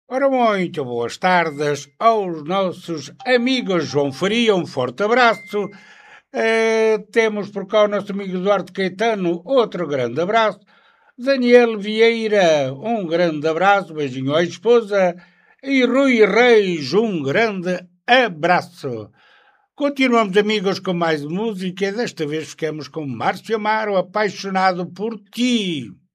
Ora, muito boas tardes aos nossos amigos João Faria, um forte abraço. Temos por cá o nosso amigo Eduardo Caetano, outro grande abraço. Daniel Vieira, um grande abraço, beijinho à esposa. E Rui Reis, um grande abraço. Continuamos, amigos, com mais música. Desta vez ficamos com Márcio Amaro, apaixonado por ti.